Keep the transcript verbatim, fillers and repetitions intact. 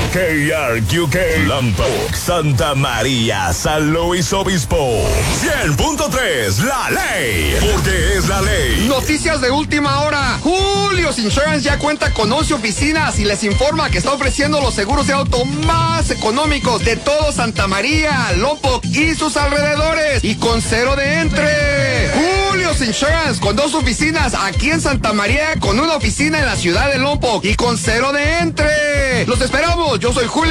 K R Q K, Lompoc, Santa María, San Luis Obispo. cien punto tres, la ley, porque es la ley. Noticias de última hora. Julio's Insurance ya cuenta con once oficinas y les informa que está ofreciendo los seguros de auto más económicos de todo Santa María, Lompoc y sus alrededores. Y con cero de entre. Julio's Insurance con dos oficinas aquí en Santa María, con una oficina en la ciudad de Lompoc y con cero de entre. Los esperamos. Yo soy Julio.